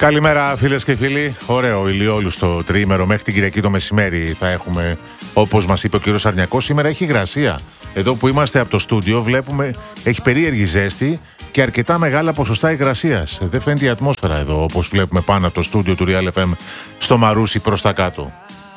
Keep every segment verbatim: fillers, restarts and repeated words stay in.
Καλημέρα φίλες και φίλοι. Ωραίο ηλιόλουστο τριήμερο μέχρι την Κυριακή το μεσημέρι θα έχουμε, όπως μας είπε ο κύριος Αρνιακός. Σήμερα έχει υγρασία. Εδώ που είμαστε από το στούντιο βλέπουμε έχει περίεργη ζέστη και αρκετά μεγάλα ποσοστά υγρασίας. Δεν φαίνεται η ατμόσφαιρα εδώ όπως βλέπουμε πάνω από το στούντιο του Real εφ εμ στο Μαρούσι προς τα κάτω.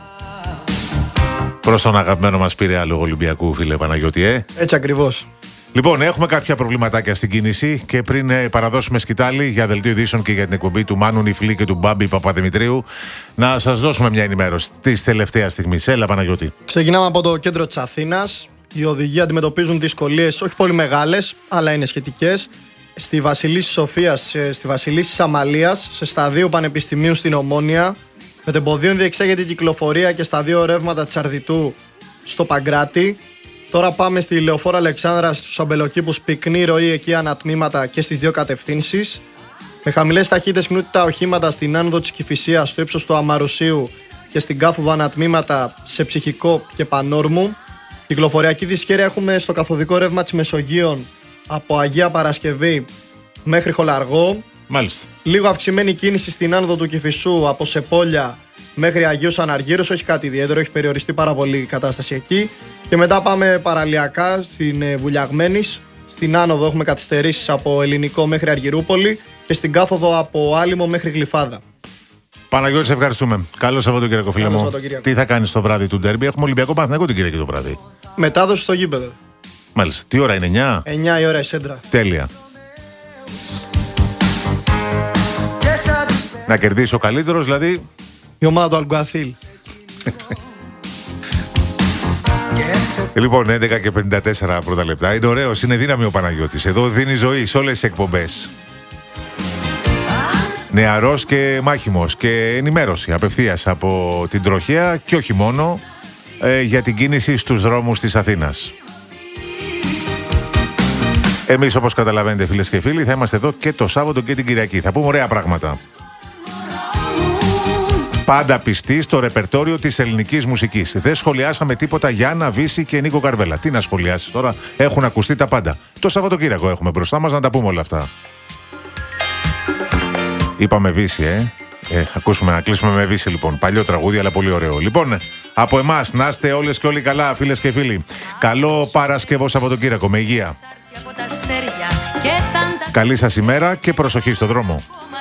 Προς τον αγαπημένο μας Πειραιά λόγω Ολυμπιακού, φίλε Παναγιώτη, ε. Έτσι ακριβώς. Λοιπόν, έχουμε κάποια προβληματάκια στην κίνηση και πριν ε, παραδώσουμε σκητάλη για δελτίο ειδήσεων και για την εκπομπή του Μάνου Νιφλή και του Μπάμπη Παπαδημητρίου, να σας δώσουμε μια ενημέρωση της τελευταίας στιγμής. Έλα, Παναγιώτη. Ξεκινάμε από το κέντρο της Αθήνας. Οι οδηγοί αντιμετωπίζουν δυσκολίες, όχι πολύ μεγάλες, αλλά είναι σχετικές. Στη Βασιλίσσης Σοφίας, στη Βασιλίσσης Αμαλίας, σε σταδίο Πανεπιστημίου στην Ομόνια. Με το εμποδίων διεξάγεται η κυκλοφορία και στα δύο ρεύματα της Αρδιτού στο Παγκράτη. Τώρα πάμε στη Λεωφόρο Αλεξάνδρας, στους αμπελοκήπους, πυκνή ροή εκεί ανατμήματα και στις δύο κατευθύνσεις. Με χαμηλές ταχύτητες κινούνται τα οχήματα στην άνοδο της Κηφισίας, στο ύψος του Αμαρουσίου και στην Κάφοβα ανατμήματα σε Ψυχικό και Πανόρμου. Κυκλοφοριακή δυσχέρεια έχουμε στο καθοδικό ρεύμα της Μεσογείων από Αγία Παρασκευή μέχρι Χολαργό. Μάλιστα. Λίγο αυξημένη κίνηση στην άνοδο του Κηφισού από Σεπόλια μέχρι Αγίους Αναργύρους, όχι κάτι ιδιαίτερο, έχει περιοριστεί πάρα πολύ η κατάσταση εκεί. Και μετά πάμε παραλιακά στην Βουλιαγμένης. Στην άνοδο έχουμε καθυστερήσεις από Ελληνικό μέχρι Αργυρούπολη και στην Κάφοδο από Άλυμο μέχρι Γλυφάδα. Παναγιώτη, σε ευχαριστούμε. Καλό Σαββατοκύριακο, φίλε μου. Τι θα κάνεις το βράδυ του ντέρμπι? Έχουμε Ολυμπιακό Παναθηναϊκό την Κυριακή το βράδυ. Μετάδοση στο γήπεδο. Μάλιστα. Τι ώρα είναι, εννιά? εννιά η ώρα η Σέντρα. Τέλεια. Να κερδίσει ο καλύτερος, δηλαδή. Η ομάδα του Αλγκουαθίλ. Λοιπόν, έντεκα και πενήντα τέσσερα πρώτα λεπτά. Είναι ωραίος, είναι δύναμη ο Παναγιώτης. Εδώ δίνει ζωή σε όλες τις εκπομπές. Νεαρός και μάχημος και ενημέρωση απευθείας από την τροχέα και όχι μόνο ε, για την κίνηση στους δρόμους της Αθήνας. Εμείς, όπως καταλαβαίνετε, φίλες και φίλοι, θα είμαστε εδώ και το Σάββατο και την Κυριακή. Θα πούμε ωραία πράγματα. Πάντα πιστοί στο ρεπερτόριο της ελληνικής μουσικής. Δεν σχολιάσαμε τίποτα για Άννα Βύση και Νίκο Καρβέλα. Τι να σχολιάσεις τώρα, έχουν ακουστεί τα πάντα. Το Σαββατοκύριακο έχουμε μπροστά μας να τα πούμε όλα αυτά. Είπαμε Βύση, ε. ε ακούσουμε να κλείσουμε με Βύση, λοιπόν. Παλιό τραγούδι, αλλά πολύ ωραίο. Λοιπόν, από εμάς, να είστε όλες και όλοι καλά, φίλες και φίλοι. Καλό Παρασκευό Σαββατοκύριακο, με υγεία. Καλή σας ημέρα και προσοχή στο δρόμο.